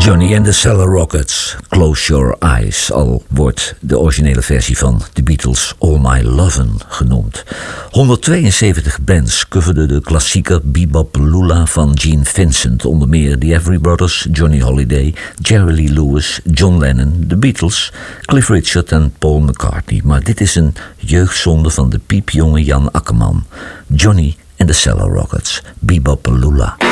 Johnny and the Cellar Rockets, Close Your Eyes. Al wordt de originele versie van The Beatles All My Lovin' genoemd. 172 bands coverden de klassieker Bebop Lula van Gene Vincent. Onder meer The Everly Brothers, Johnny Holiday, Jerry Lee Lewis, John Lennon, The Beatles, Cliff Richard en Paul McCartney. Maar dit is een jeugdzonde van de piepjonge Jan Akkerman. Johnny and the Cellar Rockets, Bebop Lula.